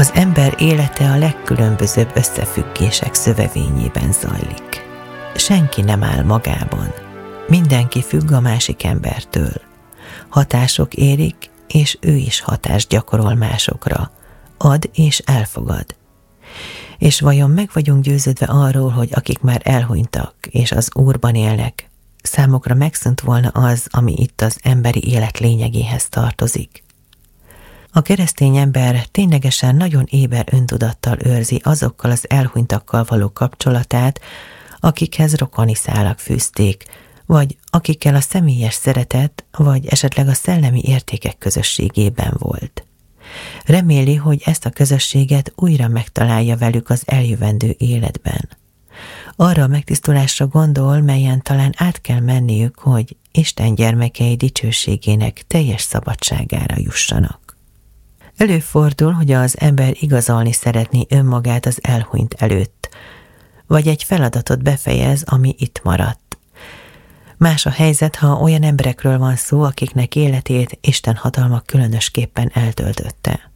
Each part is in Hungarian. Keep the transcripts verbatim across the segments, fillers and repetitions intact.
Az ember élete a legkülönbözőbb összefüggések szövevényében zajlik. Senki nem áll magában. Mindenki függ a másik embertől. Hatások érik, és ő is hatást gyakorol másokra. Ad és elfogad. És vajon meg vagyunk győződve arról, hogy akik már elhunytak és az Úrban élnek, számukra megszűnt volna az, ami itt az emberi élet lényegéhez tartozik? A keresztény ember ténylegesen nagyon éber öntudattal őrzi azokkal az elhunytakkal való kapcsolatát, akikhez rokoni szálak fűzték, vagy akikkel a személyes szeretet, vagy esetleg a szellemi értékek közösségében volt. Reméli, hogy ezt a közösséget újra megtalálja velük az eljövendő életben. Arra a megtisztulásra gondol, melyen talán át kell menniük, hogy Isten gyermekei dicsőségének teljes szabadságára jussanak. Előfordul, hogy az ember igazolni szeretné önmagát az elhunyt előtt, vagy egy feladatot befejez, ami itt maradt. Más a helyzet, ha olyan emberekről van szó, akiknek életét Isten hatalma különösképpen eltöltötte.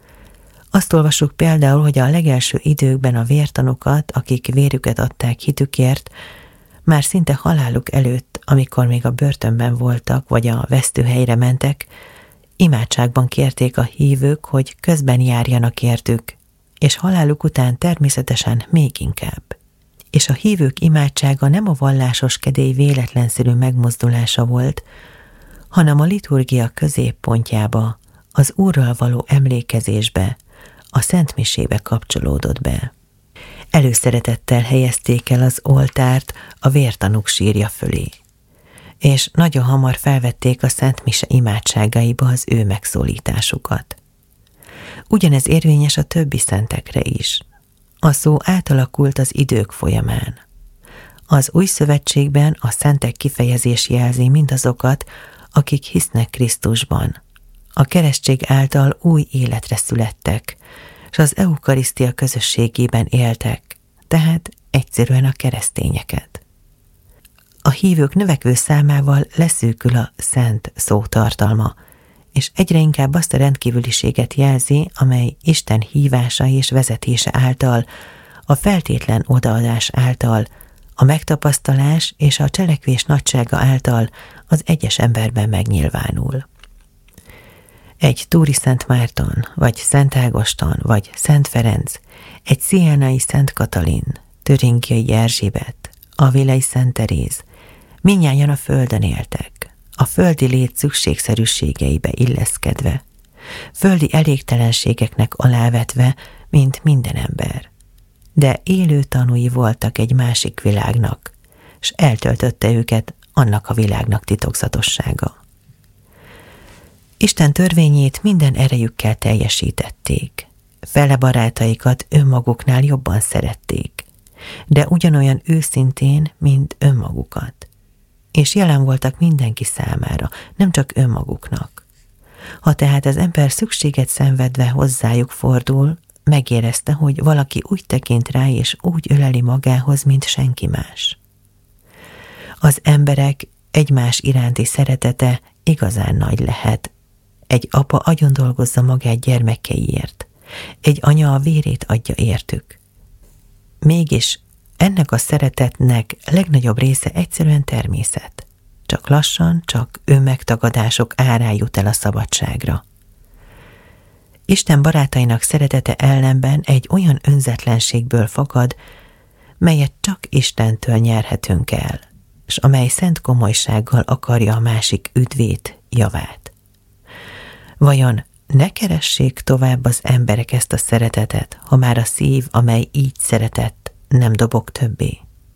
Azt olvassuk például, hogy a legelső időkben a vértanúkat, akik vérüket adták hitükért, már szinte haláluk előtt, amikor még a börtönben voltak, vagy a vesztőhelyre mentek, imádságban kérték a hívők, hogy közben járjanak értük, és haláluk után természetesen még inkább. És a hívők imádsága nem a vallásos kedély véletlenszerű megmozdulása volt, hanem a liturgia középpontjába, az Úrral való emlékezésbe, a szentmisébe kapcsolódott be. Előszeretettel helyezték el az oltárt a vértanúk sírja fölé, és nagyon hamar felvették a szentmise imádságaiba az ő megszólításukat. Ugyanez érvényes a többi szentekre is. A szó átalakult az idők folyamán. Az új szövetségben a szentek kifejezés jelzi mindazokat, akik hisznek Krisztusban. A keresztség által új életre születtek, és az eukarisztia közösségében éltek, tehát egyszerűen a keresztényeket. A hívők növekvő számával leszűkül a szent szó tartalma, és egyre inkább azt a rendkívüliséget jelzi, amely Isten hívása és vezetése által, a feltétlen odaadás által, a megtapasztalás és a cselekvés nagysága által az egyes emberben megnyilvánul. Egy túri Szent Márton, vagy Szent Ágoston, vagy Szent Ferenc, egy szienai Szent Katalin, türingiai Erzsébet, avilei Szent Teréz, mindnyájan a földön éltek, a földi lét szükségszerűségeibe illeszkedve, földi elégtelenségeknek alávetve, mint minden ember. De élő tanúi voltak egy másik világnak, s eltöltötte őket annak a világnak titokzatossága. Isten törvényét minden erejükkel teljesítették. Fele barátaikat önmaguknál jobban szerették, de ugyanolyan őszintén, mint önmagukat. És jelen voltak mindenki számára, nem csak önmaguknak. Ha tehát az ember szükséget szenvedve hozzájuk fordul, megérezte, hogy valaki úgy tekint rá és úgy öleli magához, mint senki más. Az emberek egymás iránti szeretete igazán nagy lehet. Egy apa agyon dolgozza magát gyermekeiért, egy anya a vérét adja értük. Mégis ennek a szeretetnek legnagyobb része egyszerűen természet. Csak lassan, csak önmegtagadások árán jut el a szabadságra. Isten barátainak szeretete ellenben egy olyan önzetlenségből fakad, melyet csak Istentől nyerhetünk el, s amely szent komolysággal akarja a másik üdvét, javát. Vajon ne keressék tovább az emberek ezt a szeretetet, ha már a szív, amely így szeretett, nem dobog többé?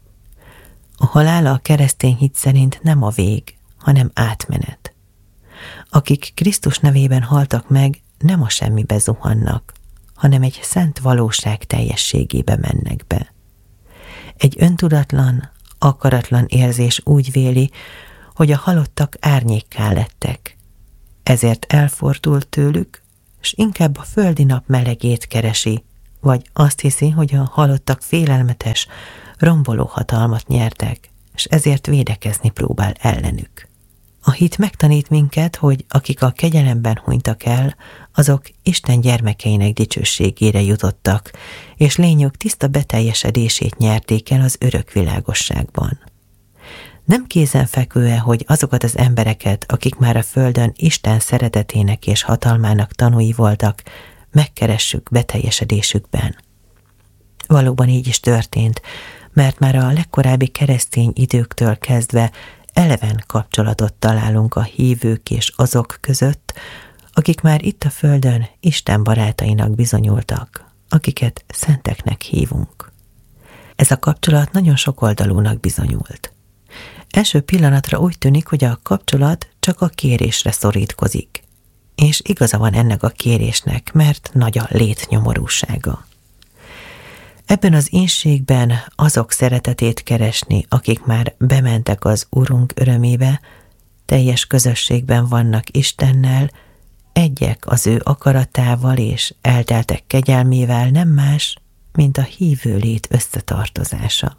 A halál a keresztény hit szerint nem a vég, hanem átmenet. Akik Krisztus nevében haltak meg, nem a semmibe zuhannak, hanem egy szent valóság teljességébe mennek be. Egy öntudatlan, akaratlan érzés úgy véli, hogy a halottak árnyékká lettek. Ezért elfordul tőlük, s inkább a földi nap melegét keresi, vagy azt hiszi, hogy a halottak félelmetes, romboló hatalmat nyertek, s ezért védekezni próbál ellenük. A hit megtanít minket, hogy akik a kegyelemben hunytak el, azok Isten gyermekeinek dicsőségére jutottak, és lényük tiszta beteljesedését nyerték el az örök világosságban. Nem kézenfekvő-e, hogy azokat az embereket, akik már a földön Isten szeretetének és hatalmának tanúi voltak, megkeressük beteljesedésükben? Valóban így is történt, mert már a legkorábbi keresztény időktől kezdve eleven kapcsolatot találunk a hívők és azok között, akik már itt a földön Isten barátainak bizonyultak, akiket szenteknek hívunk. Ez a kapcsolat nagyon sokoldalúnak bizonyult. Első pillanatra úgy tűnik, hogy a kapcsolat csak a kérésre szorítkozik, és igaza van ennek a kérésnek, mert nagy a létnyomorúsága. Ebben az ínségben azok szeretetét keresni, akik már bementek az Urunk örömébe, teljes közösségben vannak Istennel, egyek az ő akaratával és elteltek kegyelmével, nem más, mint a hívő lét összetartozása.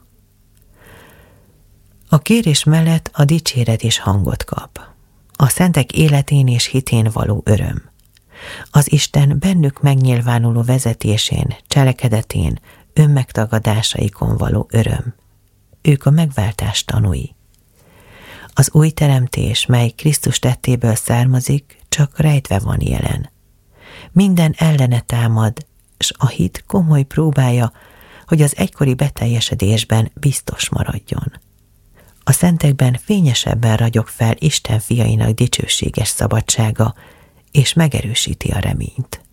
A kérés mellett a dicséret is hangot kap. A szentek életén és hitén való öröm. Az Isten bennük megnyilvánuló vezetésén, cselekedetén, önmegtagadásaikon való öröm. Ők a megváltás tanúi. Az új teremtés, mely Krisztus tettéből származik, csak rejtve van jelen. Minden ellene támad, s a hit komoly próbája, hogy az egykori beteljesedésben biztos maradjon. A szentekben fényesebben ragyog fel Isten fiainak dicsőséges szabadsága, és megerősíti a reményt.